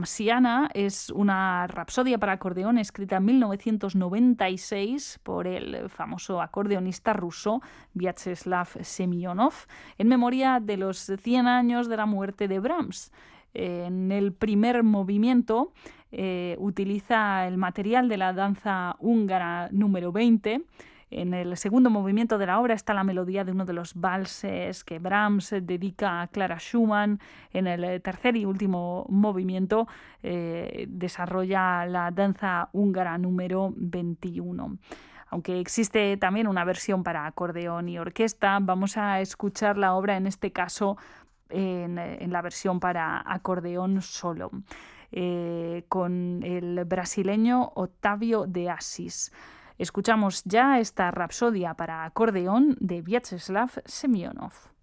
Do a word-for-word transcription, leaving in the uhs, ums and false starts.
Brahmsiana es una rapsodia para acordeón escrita en mil novecientos noventa y seis por el famoso acordeonista ruso Vyacheslav Semyonov en memoria de los cien años de la muerte de Brahms. En el primer movimiento eh, utiliza el material de la danza húngara número veinte. En el segundo movimiento de la obra está la melodía de uno de los valses que Brahms dedica a Clara Schumann. En el tercer y último movimiento eh, desarrolla la danza húngara número veintiuno. Aunque existe también una versión para acordeón y orquesta, vamos a escuchar la obra en este caso en, en la versión para acordeón solo, eh, con el brasileño Otávio de Assis. Escuchamos ya esta rapsodia para acordeón de Vyacheslav Semyonov.